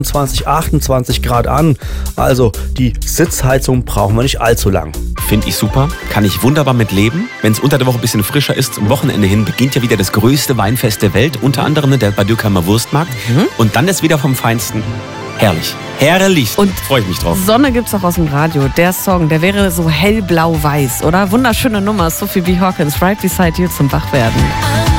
20, 28 Grad an. Also die Sitzheizung brauchen wir nicht allzu lang. Finde ich super, kann ich wunderbar mit leben. Wenn es unter der Woche ein bisschen frischer ist, zum Wochenende hin beginnt ja wieder das größte Weinfest der Welt, unter anderem der Bad Dürkheimer Wurstmarkt. Und dann ist wieder vom Feinsten. Herrlich. Herrlich. Und freue ich mich drauf. Sonne gibt's auch aus dem Radio. Der Song, der wäre so hellblau-weiß, oder? Wunderschöne Nummer. Sophie B. Hawkins, Right Beside You zum Wachwerden.